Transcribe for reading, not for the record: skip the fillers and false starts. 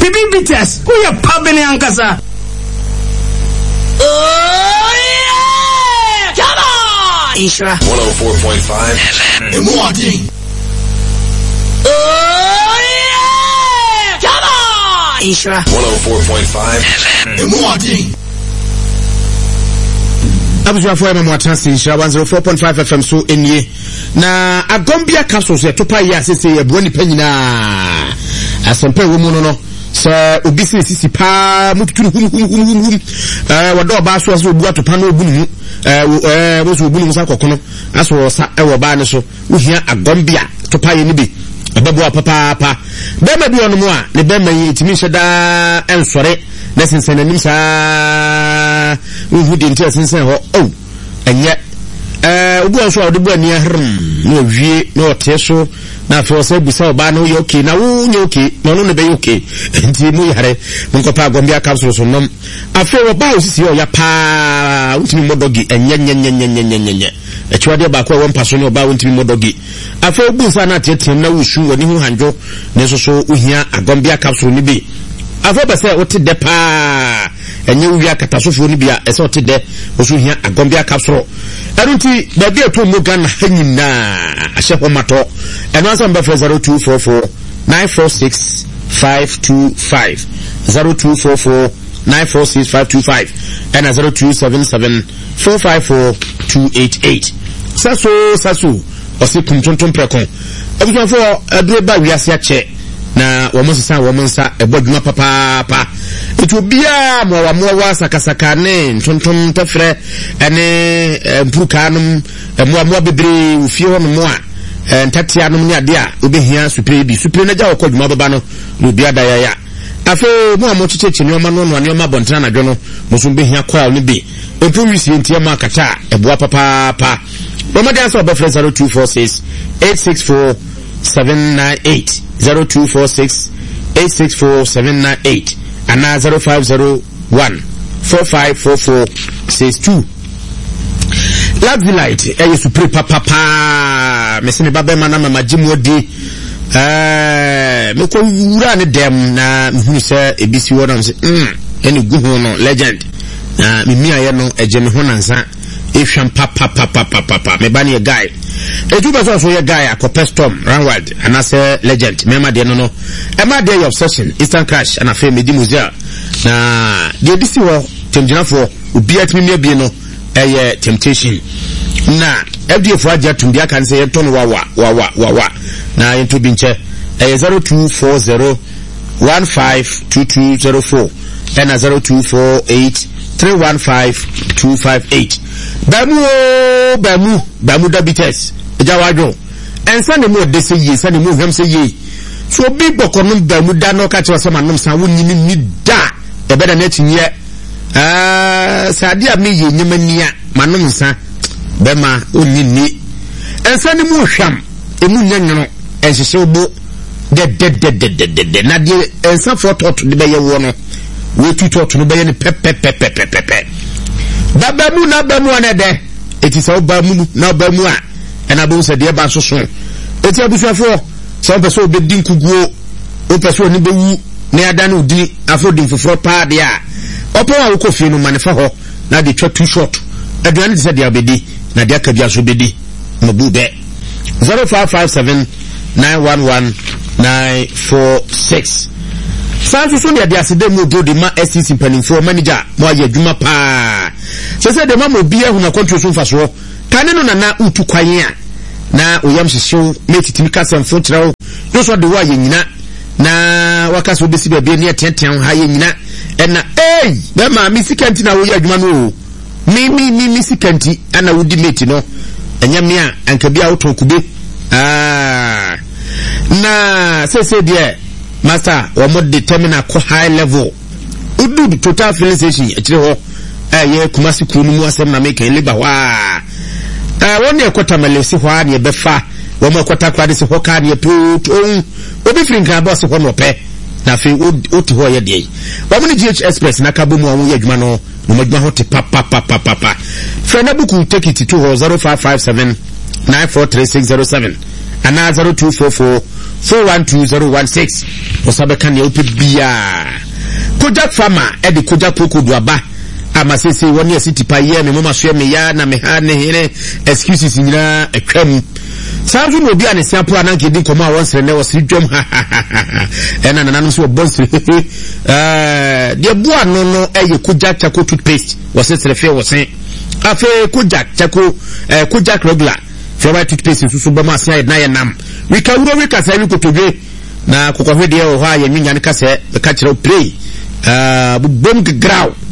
TB Bitters, who are Pabini Ankasa. Oh, yeah! Come on! Isra 104.5 FM. The morning. Oh, yeah! Come on! Isra 104.5 FM. The morning. Abusua for Emma Transi 104.5 FM so enye na agombia capsules e topa ya sese e buoni panyina asempe wo mu no so obi sisi pa mututuru hum wado ba so so obu atopa na obu nu wo so obu nu sa kokono aso sa e wo ba ne so wo hia agombia topa ye ni bi ababo papa bema bi onu mu a ne bema yi timi hyeda ensore na sensen anim sa wo di ntia sensen ho oh enye obu anso a odebu ani ahram na wie na oteso na afo se busa oba na wo okay na wo nye okay na no ne be okay nti mu yare nkopa agombia capsules nom afo oba osisi o ya pa ntimi modogi enye echiwade ba kwa won paso ne oba ntimi modogi afo obu nsa na tetem na wusu woni hu hanjo ne so uhia agombia capsule ni bi afo ba se ote de pa enye wi akatasofo ni bia ese ote de oso hia agombia capsule erunti ba bia to mu Ghana hanyina ahye homato eno ansam ba 0244 946 525 0244 946 525 and 0277 454 288 saso osi kumtonton prekon abusua fo adure ba wiase ache na womosesan womonsa ebodwuma papa etu bia mowa sakasaka ne ntonton tafre ene mpurukanum moa bebre ufie ho no a ntatia no ne ade a obehia supre na ja wokodwuma baba no no bia da ya afa mo amochicheche ne oma no ma bontana na dwo no mo so behia kwal ne bi empu wisi ntia ma kata eboa papa bomade aso obefre 0246 864 798 0246 864 798 and 0501 4544 62 Love Light e supre papa mesene baba mana mama jimodi me ko wura ne dem na mehunu se ebisi wona se ene guhu no legend na me mia ye no eje me honansa ehwam papa me ba ne guy ejuba so ye guy akopɛ storm ranward anase legend mema de no ema de your obsession instant crash and afɛ medi muzia na de bisi wo temjinafo obi atimi mia bi no eye temptation na FDF aja tumbia kan se yeton wa na yento bi nche eye 0240 152204 and 0248 315 258 bamu dabites ejawadwo ensa ne mo de se yi ensa ne mo hwam se yi so big bokono bamu da no ka che sama nom san wonyi ni da ebeda na tinye sadia me yi nyemania manom nsa bema onini ensa ne mo hwam emu nyanyono enhyehyɛ obo de na de ensa fotot de be ye wo no we tutot no be ye ne pepe babamu na bamu anede eti sa obamu na obamu a ena bo se de ba soso eti abusuafo so person obedi nkuguo o person ni bewu na ada na odi afro foforo pa de a opo a wo kofie no manefa ho na de twa too short aduane de se de abedi na de aka bia so bedi mabu be 0557 911 946 Sansu so ne de asede mu do de ma SCC paninfo manager mo aye adwuma pa se de ma mo bia hu na control so faso kane no na utu kwan a na oyam hyehyw metitimi kasamfo kyerɛw no so de wa ye nyina na waka so besi bia ne tenten ha ye nyina ɛna be ma mi sikanti na wo ye adwuma no mi sikanti ana wudi meti no enya me a anka bia wo tokube na se de master wo determine ko high level udu total filling station akire ho ye kumasi kunu mu asem na make liba wa won e kwata malesi ho ane be fa wo ma kwata kwade se ho ka ne put obi frinka boss ho no pe na fe oti ho ye de wo mo ni GH Express na ka bo mu awon ye adwuma no no madwuma ho te papa frena buku take it to 0557 943607 and 0244 412-016 osabeka ne ope bia Kojak farmer edi Kojak poko duaba ama sese woni asiti pa ye me mama so me ya na me ha ne here excuses nyina atwam sanzu no obi anese apo ananke di koma wonsere ne wosiri dwom ena nananom so bonsere de bua no eye Kojak chako toothpaste wosere fe wosen afa Kojak chako Kojak regular favorite toothpaste susu ba ma sia na ye nam we can go we ka say we kotodwe na kokofede e ho a ye nwinya ne ka se ka kire play bom graw